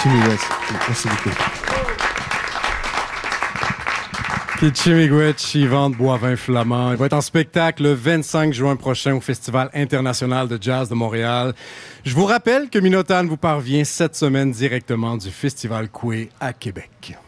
Miigwech. Merci beaucoup. Kitchi Miigwech, Yvonne Boivin-Flamand. Il va être en spectacle le 25 juin prochain au Festival international de jazz de Montréal. Je vous rappelle que Minotan vous parvient cette semaine directement du Festival Coué à Québec.